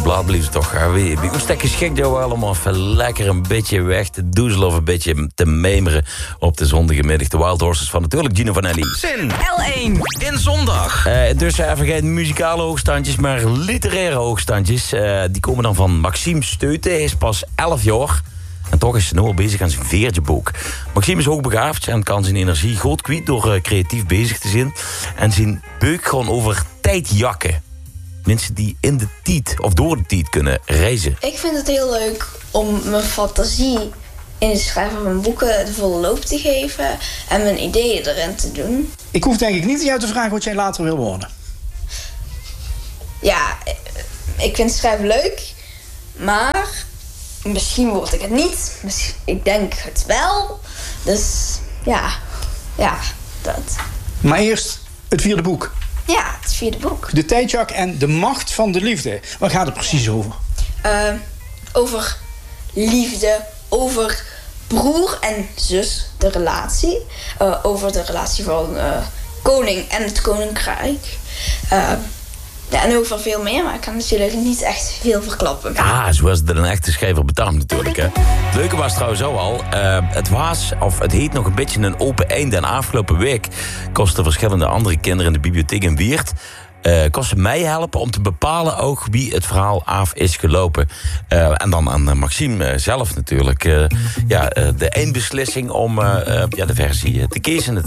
blad blijven toch. Hoe stek geschikt jou allemaal even lekker een beetje weg te doezelen of een beetje te memeren op de zondagmiddag. De Wild Horses van natuurlijk Gino Vanelli. Zin L1 in zondag. Dus even geen muzikale hoogstandjes, maar literaire hoogstandjes. Die komen dan van Maxime Steute. Hij is pas 11 jaar. En toch is hij nu al bezig aan zijn 4e boek. Maxime is hoogbegaafd en kan zijn energie goed kwijt door creatief bezig te zijn. En zijn beuk gewoon over tijdjakken. Mensen die in de tijd of door de tijd kunnen reizen. Ik vind het heel leuk om mijn fantasie in het schrijven van boeken de volle loop te geven en mijn ideeën erin te doen. Ik hoef denk ik niet aan jou te vragen wat jij later wil worden. Ja, ik vind schrijven leuk, maar misschien word ik het niet. Ik denk het wel. Dus ja, dat. Maar eerst het 4e boek. Ja, het 4e boek. De tijdjak en de macht van de liefde. Waar gaat het precies over? Over liefde, over broer en zus, de relatie. Over de relatie van koning en het koninkrijk. En over veel meer, maar ik kan natuurlijk niet echt veel verklappen. Ja, zoals er een echte schrijver betaamt natuurlijk. Hè. Het leuke was trouwens ook al, het heet nog een beetje een open einde. En afgelopen week kosten verschillende andere kinderen in de bibliotheek in Weert kosten mij helpen om te bepalen ook wie het verhaal af is gelopen. En dan aan Maxime zelf natuurlijk. De eindbeslissing om de versie te kiezen.